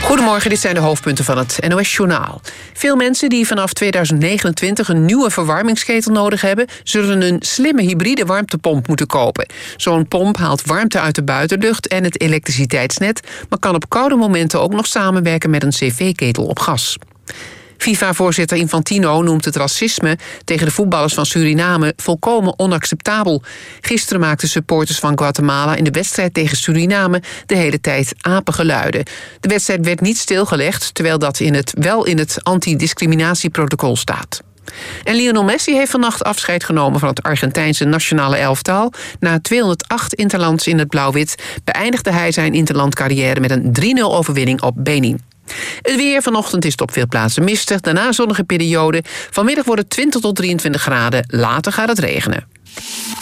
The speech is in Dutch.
Goedemorgen, dit zijn de hoofdpunten van het NOS-journaal. Veel mensen die vanaf 2029 een nieuwe verwarmingsketel nodig hebben, zullen een slimme hybride warmtepomp moeten kopen. Zo'n pomp haalt warmte uit de buitenlucht en het elektriciteitsnet, maar kan op koude momenten ook nog samenwerken met een cv-ketel op gas. FIFA-voorzitter Infantino noemt het racisme tegen de voetballers van Suriname volkomen onacceptabel. Gisteren maakten supporters van Guatemala in de wedstrijd tegen Suriname de hele tijd apengeluiden. De wedstrijd werd niet stilgelegd, terwijl dat wel in het antidiscriminatieprotocol staat. En Lionel Messi heeft vannacht afscheid genomen van het Argentijnse nationale elftal. Na 208 interlands in het blauw-wit beëindigde hij zijn interlandcarrière met een 3-0 overwinning op Benin. Het weer vanochtend is het op veel plaatsen mistig, daarna zonnige periode. Vanmiddag wordt het 20 tot 23 graden, later gaat het regenen.